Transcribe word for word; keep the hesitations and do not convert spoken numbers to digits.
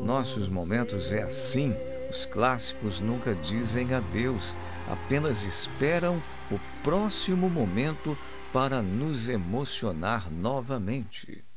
nossos momentos é assim. Os clássicos nunca dizem adeus, apenas esperam o próximo momento para nos emocionar novamente.